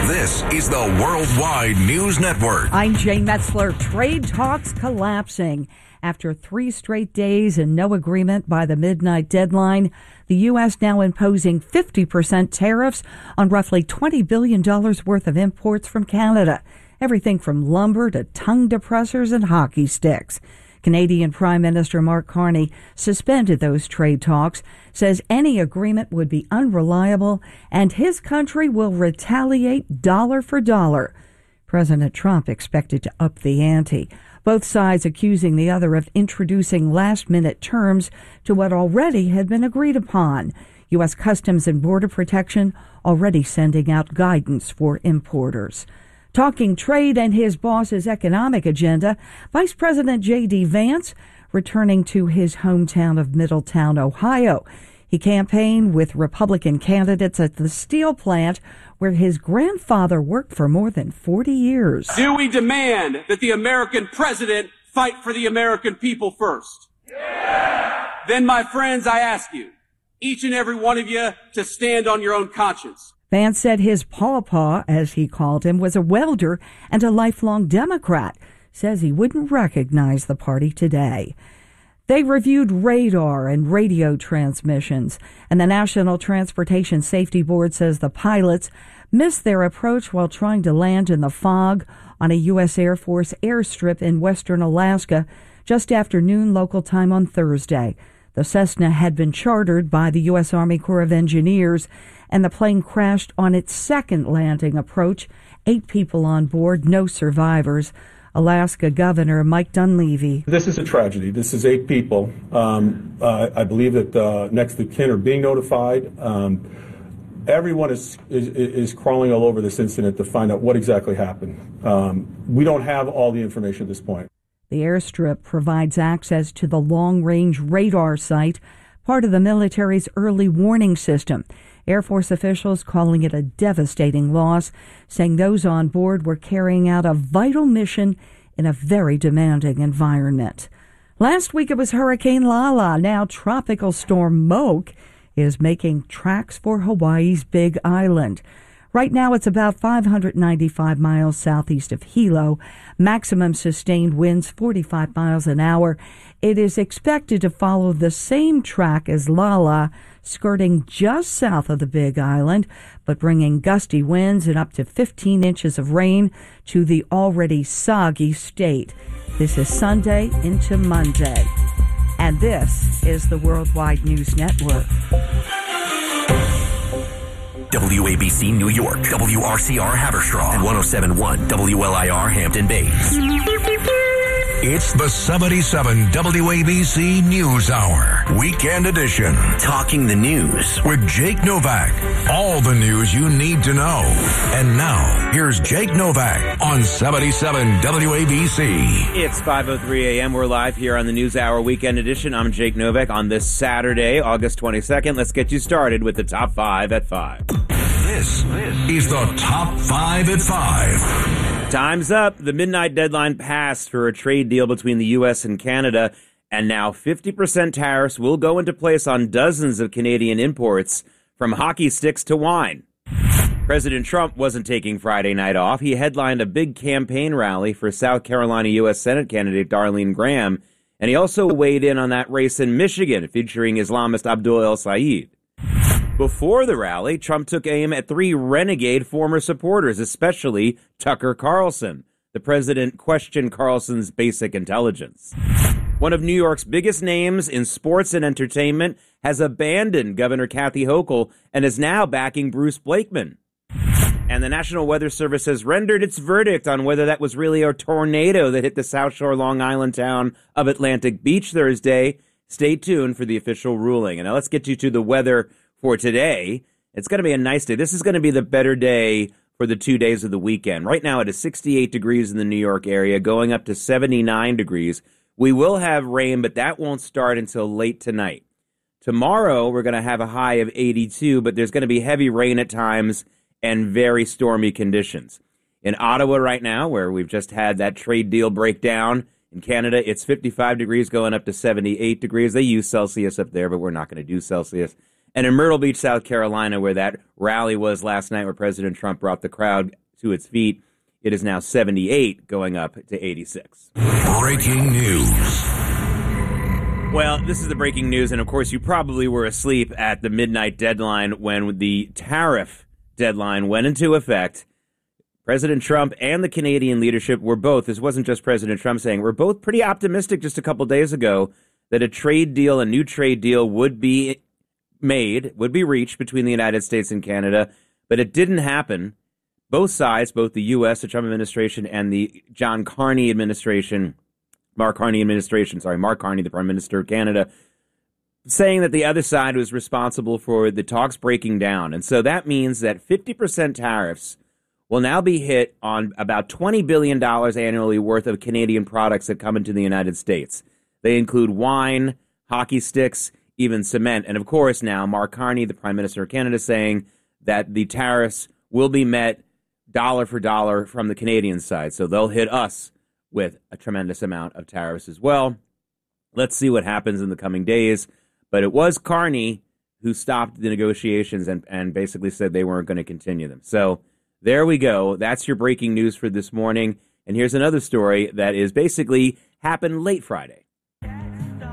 This is the Worldwide News Network. I'm Jane Metzler. Trade talks collapsing. After 3 straight days and no agreement by the midnight deadline, the U.S. now imposing 50% tariffs on roughly $20 billion worth of imports from Canada. Everything from lumber to tongue depressors and hockey sticks. Canadian Prime Minister Mark Carney suspended those trade talks, says any agreement would be unreliable, and his country will retaliate dollar for dollar. President Trump expected to up the ante, both sides accusing the other of introducing last-minute terms to what already had been agreed upon. U.S. Customs and Border Protection already sending out guidance for importers. Talking trade and his boss's economic agenda, Vice President J.D. Vance returning to his hometown of Middletown, Ohio. He campaigned with Republican candidates at the steel plant where his grandfather worked for more than 40 years. Do we demand that the American president fight for the American people first? Yeah! Then, my friends, I ask you, each and every one of you, to stand on your own conscience. Vance said his pawpaw, as he called him, was a welder and a lifelong Democrat. Says he wouldn't recognize the party today. They reviewed radar and radio transmissions, and the National Transportation Safety Board says the pilots missed their approach while trying to land in the fog on a U.S. Air Force airstrip in western Alaska just after noon local time on Thursday. The Cessna had been chartered by the U.S. Army Corps of Engineers, and the plane crashed on its second landing approach. 8 people on board, no survivors. Alaska Governor Mike Dunleavy. This is a tragedy. This is 8 people. I believe that next of kin are being notified. Everyone is crawling all over this incident to find out what exactly happened. We don't have all the information at this point. The airstrip provides access to the long-range radar site, part of the military's early warning system. Air Force officials calling it a devastating loss, saying those on board were carrying out a vital mission in a very demanding environment. Last week it was Hurricane Lala. Now Tropical Storm Moke is making tracks for Hawaii's Big Island. Right now it's about 595 miles southeast of Hilo. Maximum sustained winds 45 miles an hour. It is expected to follow the same track as Lala, skirting just south of the Big Island, but bringing gusty winds and up to 15 inches of rain to the already soggy state. This is Sunday into Monday. And this is the Worldwide News Network. WABC New York, WRCR Haverstraw, and 107.1 WLIR Hampton Bays. It's the 77 WABC News Hour, Weekend Edition. Talking the news with Jake Novak. All the news you need to know. And now, here's Jake Novak on 77 WABC. It's 5:03 a.m. We're live here on the News Hour Weekend Edition. I'm Jake Novak on this Saturday, August 22nd. Let's get you started with the Top 5 at 5. This is the Top 5 at 5. Time's up. The midnight deadline passed for a trade deal between the U.S. and Canada, and now 50% tariffs will go into place on dozens of Canadian imports, from hockey sticks to wine. President Trump wasn't taking Friday night off. He headlined a big campaign rally for South Carolina U.S. Senate candidate Darlene Graham, and he also weighed in on that race in Michigan featuring Islamist Abdul El-Sayed. Before the rally, Trump took aim at 3 renegade former supporters, especially Tucker Carlson. The president questioned Carlson's basic intelligence. One of New York's biggest names in sports and entertainment has abandoned Governor Kathy Hochul and is now backing Bruce Blakeman. And the National Weather Service has rendered its verdict on whether that was really a tornado that hit the South Shore Long Island town of Atlantic Beach Thursday. Stay tuned for the official ruling. And now let's get you to the weather for today. It's going to be a nice day. This is going to be the better day for the 2 days of the weekend. Right now it is 68 degrees in the New York area, going up to 79 degrees. We will have rain, but that won't start until late tonight. Tomorrow we're going to have a high of 82, but there's going to be heavy rain at times and very stormy conditions. In Ottawa right now, where we've just had that trade deal breakdown, in Canada it's 55 degrees going up to 78 degrees. They use Celsius up there, but we're not going to do Celsius. And in Myrtle Beach, South Carolina, where that rally was last night, where President Trump brought the crowd to its feet, it is now 78, going up to 86. Breaking news. Well, this is the breaking news, and of course you probably were asleep at the midnight deadline when the tariff deadline went into effect. President Trump and the Canadian leadership were both, this wasn't just President Trump saying, we're both pretty optimistic just a couple days ago that a new trade deal would be reached between the United States and Canada, but it didn't happen. Both sides, both the U.S., the Trump administration, and the Mark Carney, the Prime Minister of Canada, saying that the other side was responsible for the talks breaking down. And so that means that 50% tariffs will now be hit on about $20 billion annually worth of Canadian products that come into the United States. They include wine, hockey sticks, even cement. And of course, now Mark Carney, the Prime Minister of Canada, saying that the tariffs will be met dollar for dollar from the Canadian side. So they'll hit us with a tremendous amount of tariffs as well. Let's see what happens in the coming days. But it was Carney who stopped the negotiations and basically said they weren't going to continue them. So there we go. That's your breaking news for this morning. And here's another story that is basically happened late Friday.